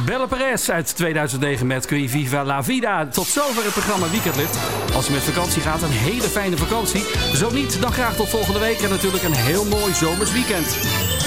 Belle Perez uit 2009 met Qui Viva La Vida. Tot zover het programma Weekendlift. Als je met vakantie gaat, een hele fijne vakantie. Zo niet, dan graag tot volgende week en natuurlijk een heel mooi zomers weekend.